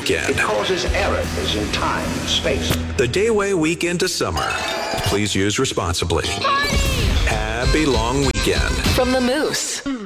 weekend. It causes errors in time and space. The Dayway week into summer. Please use responsibly. Happy long weekend. From the Moose.